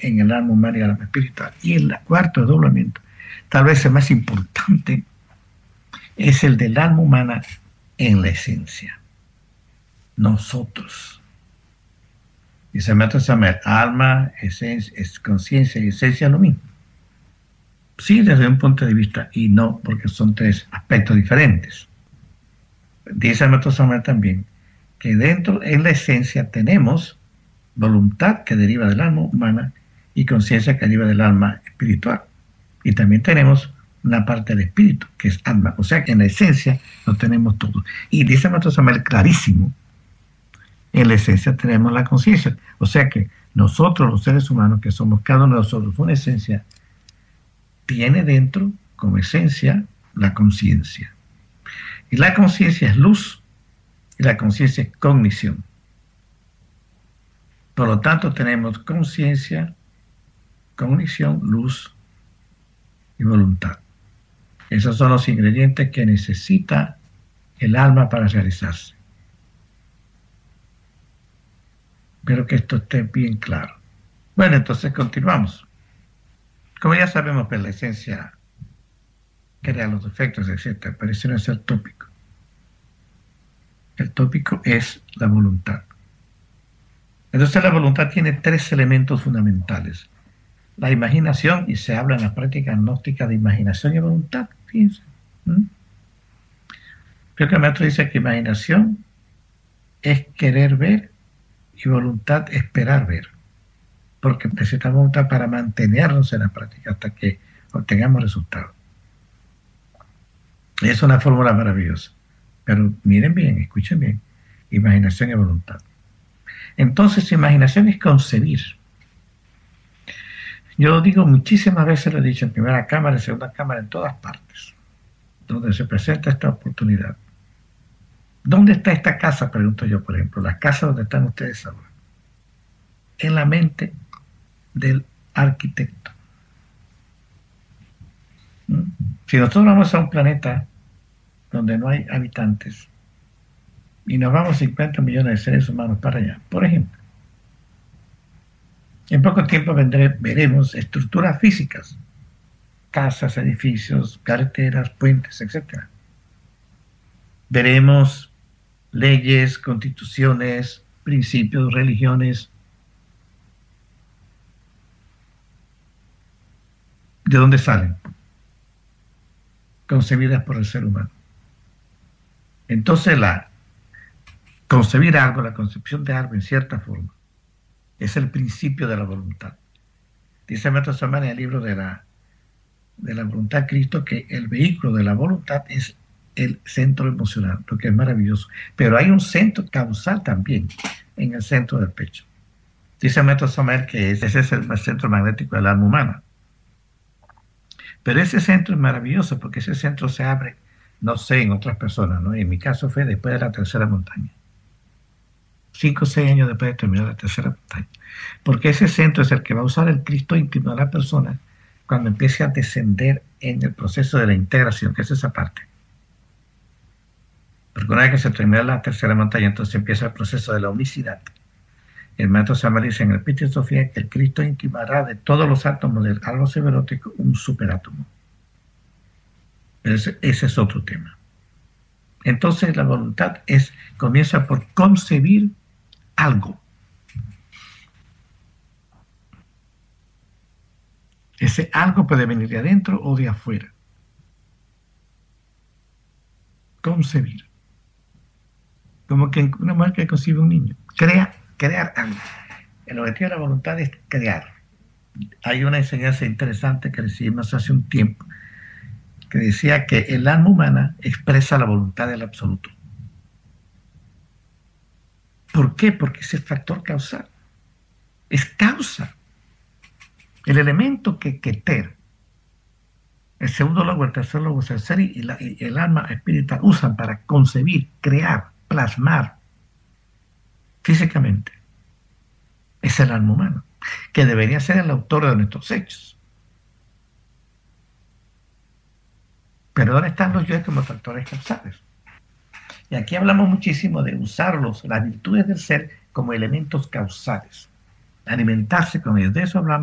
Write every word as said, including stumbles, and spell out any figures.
en el alma humana y el alma espiritual. Y el cuarto desdoblamiento, tal vez el más importante, es el del alma humana en la esencia. Nosotros. Dice el maestro Samer, alma, esencia, es conciencia y esencia lo mismo. Sí, desde un punto de vista, y no, porque son tres aspectos diferentes. Dice el maestro Samer también que dentro, en la esencia, tenemos voluntad que deriva del alma humana y conciencia que deriva del alma espiritual. Y también tenemos una parte del espíritu, que es alma. O sea que en la esencia lo tenemos todo. Y dice el maestro Samer clarísimo, en la esencia tenemos la conciencia. O sea que nosotros, los seres humanos, que somos cada uno de nosotros una esencia, tiene dentro, como esencia, la conciencia. Y la conciencia es luz, y la conciencia es cognición. Por lo tanto, tenemos conciencia, cognición, luz y voluntad. Esos son los ingredientes que necesita el alma para realizarse. Espero que esto esté bien claro. Bueno, entonces continuamos. Como ya sabemos, pues la esencia crea los defectos, etcétera, pero ese no es el tópico. El tópico es la voluntad. Entonces la voluntad tiene tres elementos fundamentales. La imaginación, y se habla en la práctica gnóstica de imaginación y voluntad. Fíjense. ¿Mm? Creo que el maestro dice que imaginación es querer ver y voluntad esperar ver. Porque necesitamos voluntad para mantenernos en la práctica hasta que obtengamos resultados. Es una fórmula maravillosa. Pero miren bien, escuchen bien. Imaginación y voluntad. Entonces, imaginación es concebir. Yo lo digo muchísimas veces, lo he dicho en primera cámara, en segunda cámara, en todas partes, donde se presenta esta oportunidad. ¿Dónde está esta casa? Pregunto yo, por ejemplo, la casa donde están ustedes ahora. En la mente del arquitecto. ¿Mm? Si nosotros vamos a un planeta donde no hay habitantes y nos vamos cincuenta millones de seres humanos para allá, por ejemplo, en poco tiempo vendré, veremos estructuras físicas, casas, edificios, carreteras, puentes, etcétera. Veremos leyes, constituciones, principios, religiones. ¿De dónde salen? Concebidas por el ser humano. Entonces, la concebir algo, la concepción de algo en cierta forma, es el principio de la voluntad. Dice el maestro Samer en el libro de la, de la voluntad Cristo que el vehículo de la voluntad es el centro emocional, lo que es maravilloso. Pero hay un centro causal también en el centro del pecho. Dice el maestro Samer que ese es el centro magnético del alma humana. Pero ese centro es maravilloso porque ese centro se abre, no sé, en otras personas, ¿no? En mi caso fue después de la tercera montaña. Cinco o seis años después de terminar la tercera montaña. Porque ese centro es el que va a usar el Cristo íntimo de la persona cuando empiece a descender en el proceso de la integración, que es esa parte. Porque una vez que se termina la tercera montaña, entonces empieza el proceso de la unicidad. El maestro Samer dice en el Piti Sofía que el Cristo íntimo hará de todos los átomos del árbol seberótico un superátomo. Ese, ese es otro tema. Entonces la voluntad es, comienza por concebir algo. Ese algo puede venir de adentro o de afuera. Concebir. Como que una mujer que concibe un niño. Crea, crear algo. El objetivo de la voluntad es crear. Hay una enseñanza interesante que recibimos hace un tiempo que decía que el alma humana expresa la voluntad del absoluto. ¿Por qué? Porque es el factor causal. Es causa. El elemento que Keter, el segundo logo, el tercer logo, el ser y, la, y el alma espiritual usan para concebir, crear, plasmar físicamente, es el alma humana, que debería ser el autor de nuestros hechos. Pero ahora están los yo como factores causales. Y aquí hablamos muchísimo de usarlos, las virtudes del ser, como elementos causales. Alimentarse con ellos. De eso hablamos.